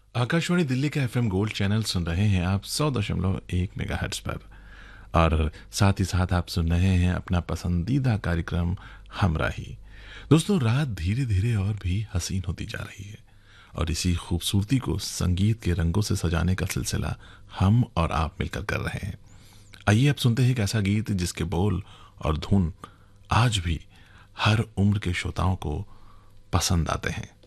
आकाशवाणी दिल्ली का FM gold channel सुन रहे हैं आप 100.1 मेगाहर्ट्ज पर। और साथ ही साथ आप सुन रहे हैं अपना पसंदीदा कार्यक्रम हमराही। दोस्तों, रात धीरे धीरे और भी हसीन होती जा रही है और इसी खूबसूरती को संगीत के रंगों से सजाने का सिलसिला हम और आप मिलकर कर रहे हैं। आइए अब सुनते हैं एक ऐसा गीत जिसके बोल और धुन आज भी हर उम्र के श्रोताओं को पसंद आते हैं।